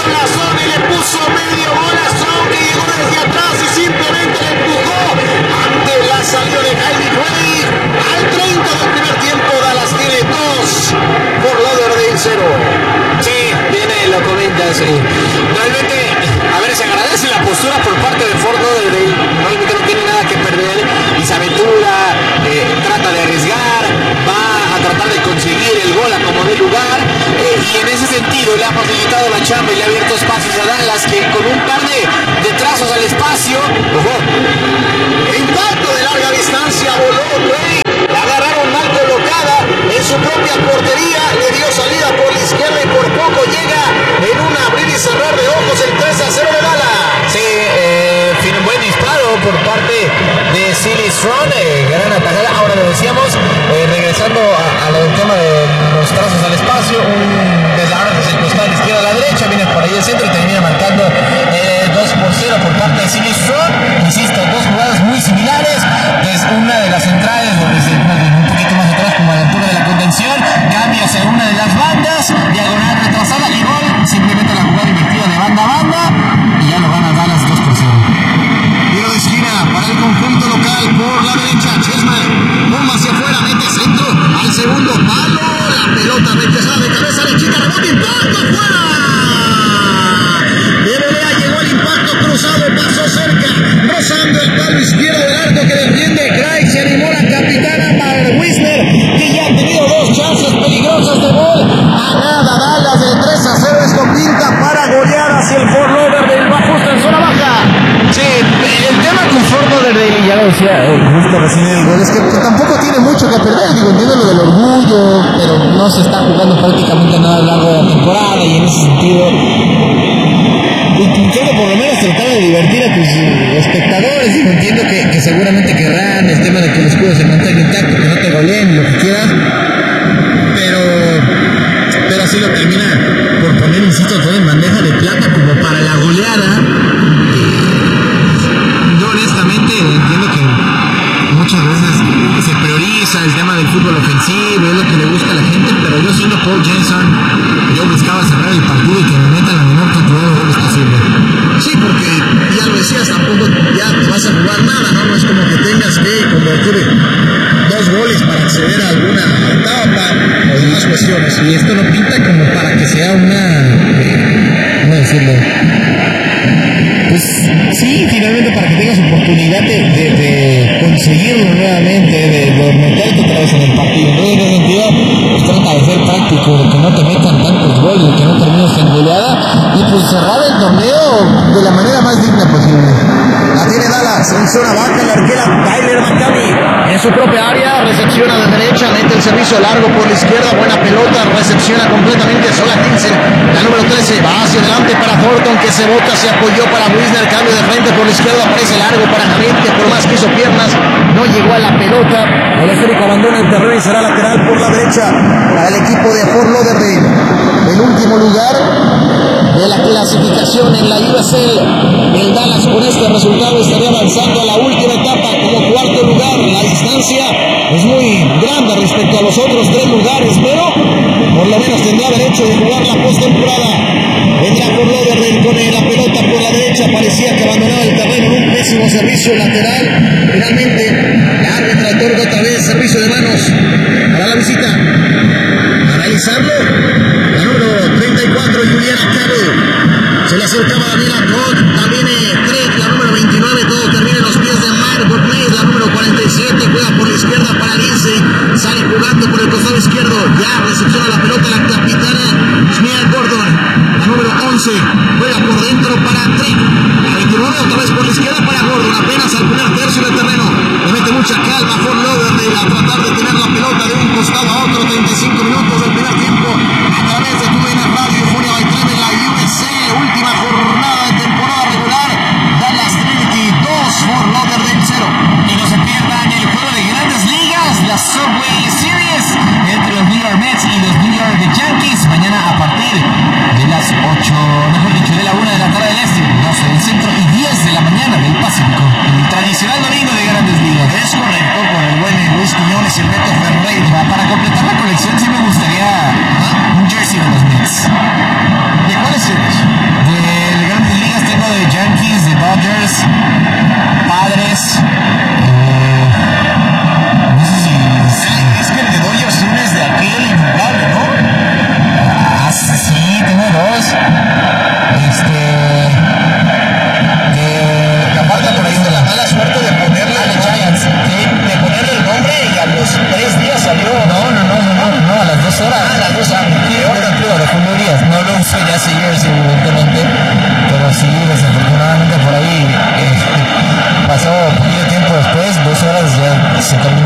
la zona y le puso medio gol a Strong, que llegó desde atrás y simplemente le empujó ante la salida de Kylie Craig. Al 30 del primer tiempo, Dallas tiene 2, Fort Lauderdale 0. Sí, viene, lo comentas. Realmente, a ver, se agradece la postura por parte de Fort Lauderdale. Realmente no tiene nada que perder y se aventura, trata de arriesgar, va a tratar de conseguir el gol a como dé lugar, y en ese sentido le ha facilitado la chamba y le ha abierto espacios a Dallas, que con un par de trazos al espacio, impacto de larga distancia, voló Craig, la agarraron mal colocada en su propia portería, le dio salida por la izquierda y por poco llega en un abrir y cerrar de ojos el 3-0 de Dallas. Sí, buen disparo por parte de Silly Strong, gran atajada. Ahora lo decíamos, regresando a lo del tema de los trazos al espacio, un desarrollo desde el costado izquierdo a la derecha, viene por ahí el centro y termina marcando 2-0 por parte de Silly Strong. Insisto, dos jugadas muy similares, desde una de las centrales o desde un poquito más atrás como a la altura de la contención, cambio hacia una de las bandas, diagonal retrasada y gol, simplemente la jugada invertida de banda a banda y ya lo gana Dallas 2-0. Tiro de esquina para el conjunto local por la derecha. Chessman, bomba hacia afuera, mete centro al segundo palo. La pelota rechazada de cabeza, derechita, rebote, impacto afuera. De volea llegó el impacto cruzado, pasó cerca, rozando el palo izquierdo del arco que defiende Craig. Se animó la capitana Mar Wisner, que ya ha tenido dos chances peligrosas de gol. A nada, Dallas del 3-0. Esto pinta para golear hacia el Fort Lauderdale. Va justo en zona baja. Sí, el tema con Fort Lauderdale, ya lo decía justo recién el gol, es que tampoco tiene mucho que perder. Digo, entiendo lo del orgullo, pero no se está jugando prácticamente nada a lo largo de la temporada y en ese sentido intentando por lo menos tratar de divertir a tus espectadores. Digo, entiendo que seguramente querrán el tema de que el escudo se mantenga intacto, que no te goleen, lo que quieras, pero así lo termina por poner, insisto, todo en bandeja de plata como para la goleada. Yo honestamente entiendo que muchas veces se prioriza el tema del fútbol ofensivo, es lo que le gusta a la gente, pero yo siendo Paul Jensen, yo buscaba cerrar el partido y que me metan la menor cantidad de goles posible. Sí, porque ya lo decías, tampoco ya vas a jugar nada, ¿no? No es como que tengas que convertir 2 goles para acceder a alguna etapa o demás cuestiones. Y esto no pinta como para que sea una... ¿cómo decirlo? Pues sí, finalmente para que tengas oportunidad de conseguirlo nuevamente, de meterte otra vez en el partido. Entonces, en ese sentido, pues trata de ser práctico, de que no te metan tantos goles, de que no termines en goleada y pues cerrar el torneo de la manera más digna posible. La tiene Dallas en zona baja, la arquera Tyler McCammey en su propia área, recepciona de derecha, mete el servicio largo por la izquierda, buena pelota, recepciona completamente sola Tinsen, la número 13, va hacia adelante para Thornton, que se bota, se apoyó para Wisner, cambio de frente por la izquierda, aparece largo para Hamid, que por más que hizo piernas, no llegó a la pelota, el esférico abandona el terreno y será lateral por la derecha para el equipo de Fort Lauderdale, el último lugar de la clasificación en la USL. El Dallas con este resultado estaría avanzando a la última etapa como cuarto lugar. La distancia es muy grande respecto a los otros 3 lugares, pero por lo menos tendrá derecho de jugar la postemporada. Vendrá por Lauderdale con la pelota por la derecha, parecía que abandonaba el terreno en un pésimo servicio lateral. Finalmente la árbitra otorga otra vez servicio de manos para la visita. Para realizarlo, la número 34, Juliana Caro. Se le acercaba Daniela Todd, también Craig, la número 29, todo termina en los pies de Margot Play, la número 47, juega por la izquierda para Lindsay, sale jugando por el costado izquierdo, ya recepciona la pelota la capitana Smia Gordon, la número 11, juega por dentro para Craig, la 29 otra vez por la izquierda para Gordon, apenas al primer tercio del terreno, le mete mucha calma Fort Lauderdale a tratar de tener la pelota de un costado a otro, 35 minutos del primer tiempo, a través de TUDN Radio, Furia by 3 de la USA, última jornada de temporada regular, Dallas Trinity 2, Fort Lauderdale 0. Y no se pierdan el juego de Grandes Ligas, la Subway Series, entre los New York Mets y los New York Yankees, mañana a partir de las 8, mejor dicho, de la 1 de la tarde del este, 12 del centro y 10 de la mañana del Pacífico. El tradicional domingo de Grandes Ligas, es correcto, con el buen Luis Quiñones y el Beto Ferreira. Para completar la colección sí me gustaría un jersey de los Mets. ¿De cuáles eres? se terminó